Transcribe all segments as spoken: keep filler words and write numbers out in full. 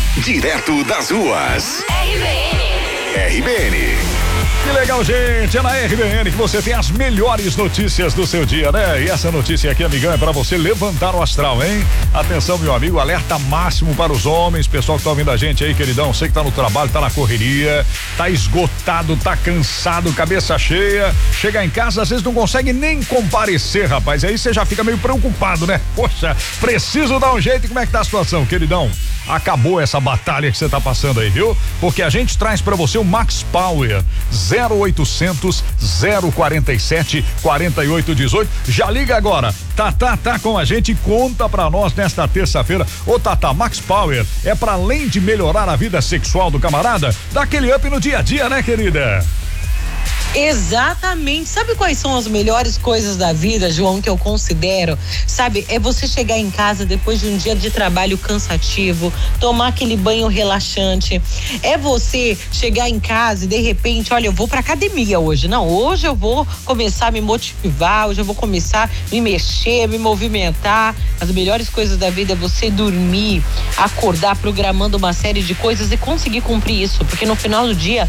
direto das ruas. R B N. R B N. Que legal, gente, é na R B N que você tem as melhores notícias do seu dia, né? E essa notícia aqui, amigão, é pra você levantar o astral, hein? Atenção, meu amigo, alerta máximo para os homens, pessoal que tá ouvindo a gente aí, queridão, você que tá no trabalho, tá na correria, tá esgotado, tá cansado, cabeça cheia, chega em casa, às vezes não consegue nem comparecer, rapaz, aí você já fica meio preocupado, né? Poxa, preciso dar um jeito. E como é que tá a situação, queridão? Acabou essa batalha que você tá passando aí, viu? Porque a gente traz pra você o Max Power zero oitocentos, zero quarenta e sete, quarenta e oito dezoito. Já liga agora. Tatá tá com a gente e conta pra nós nesta terça-feira. Ô Tatá, Max Power é pra além de melhorar a vida sexual do camarada, dá aquele up no dia a dia, né, querida? Exatamente. Sabe quais são as melhores coisas da vida, João, que eu considero? Sabe, é você chegar em casa depois de um dia de trabalho cansativo, tomar aquele banho relaxante. É você chegar em casa e de repente, olha, eu vou pra academia hoje. Não, hoje eu vou começar a me motivar, hoje eu vou começar a me mexer, me movimentar. As melhores coisas da vida é você dormir, acordar programando uma série de coisas e conseguir cumprir isso, porque no final do dia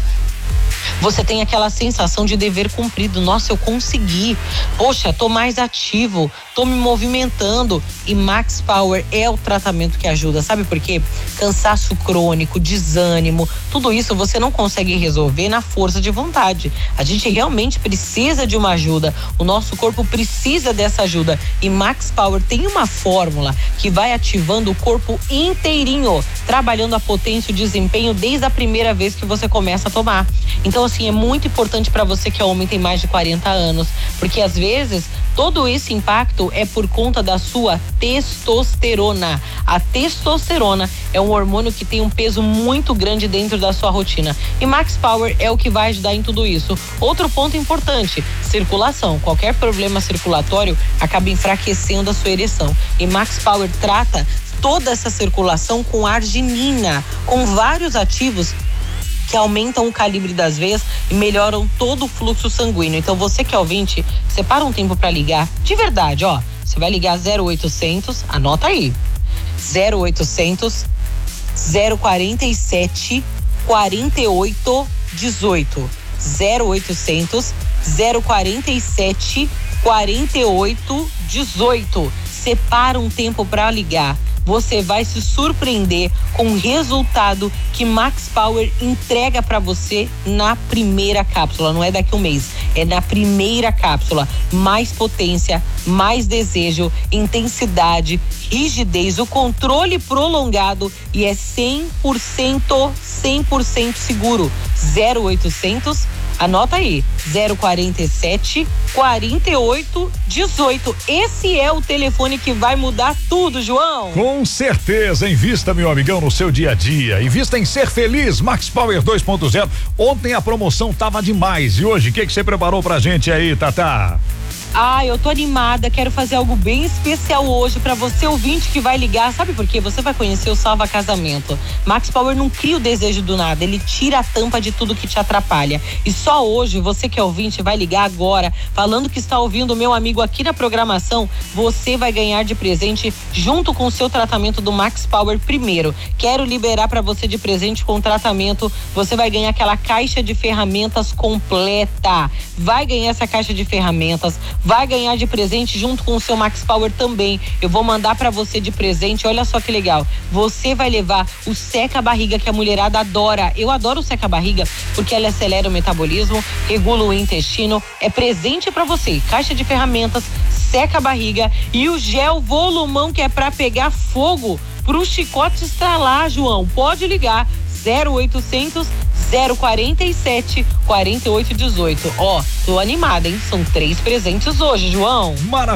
você tem aquela sensação de dever cumprido. Nossa, eu consegui. Poxa, tô mais ativo, tô me movimentando. E Max Power é o tratamento que ajuda. Sabe por quê? Cansaço crônico, desânimo, tudo isso você não consegue resolver na força de vontade. A gente realmente precisa de uma ajuda. O nosso corpo precisa dessa ajuda. E Max Power tem uma fórmula que vai ativando o corpo inteirinho, trabalhando a potência e o desempenho desde a primeira vez que você começa a tomar. Então, assim, é muito importante para você que é homem, tem mais de quarenta anos, porque às vezes todo esse impacto é por conta da sua testosterona. A testosterona é um hormônio que tem um peso muito grande dentro da sua rotina. E Max Power é o que vai ajudar em tudo isso. Outro ponto importante, circulação. Qualquer problema circulatório acaba enfraquecendo a sua ereção. E Max Power trata toda essa circulação com arginina, com vários ativos que aumentam o calibre das veias e melhoram todo o fluxo sanguíneo. Então você que é ouvinte, separa um tempo para ligar, de verdade, ó. Você vai ligar zero oitocentos, anota aí. zero oitocentos, zero quarenta e sete, quarenta e oito dezoito. zero oitocentos, zero quarenta e sete, quarenta e oito dezoito. Separa um tempo para ligar. Você vai se surpreender com o resultado que Max Power entrega para você na primeira cápsula. Não é daqui a um mês, é na primeira cápsula. Mais potência, mais desejo, intensidade, rigidez, o controle prolongado e é cem por cento, cem por cento seguro. zero oitocentos, anota aí, zero quarenta e sete, quarenta e oito dezoito. Esse é o telefone que vai mudar tudo, João. Com certeza, invista, meu amigão, no seu dia a dia. Invista em ser feliz. Max Power dois ponto zero. Ontem a promoção tava demais. E hoje, o que que você preparou pra gente aí, Tatá? Ah, eu tô animada, quero fazer algo bem especial hoje pra você ouvinte que vai ligar. Sabe por quê? Você vai conhecer o Salva Casamento. Max Power não cria o desejo do nada, ele tira a tampa de tudo que te atrapalha. E só hoje, você que é ouvinte vai ligar agora, falando que está ouvindo o meu amigo aqui na programação, você vai ganhar de presente junto com o seu tratamento do Max Power primeiro. Quero liberar pra você de presente com o tratamento, você vai ganhar aquela caixa de ferramentas completa. Vai ganhar essa caixa de ferramentas, vai ganhar de presente junto com o seu Max Power também. Eu vou mandar pra você de presente, olha só que legal. Você vai levar o seca-barriga que a mulherada adora. Eu adoro o seca-barriga porque ele acelera o metabolismo, regula o intestino. É presente pra você. Caixa de ferramentas, seca-barriga e o gel volumão que é pra pegar fogo pro chicote estralar, João. Pode ligar zero oitocentos, zero quarenta e sete, quarenta e oito dezoito. Ó, tô animada, hein? São três presentes hoje, João. Maravilha.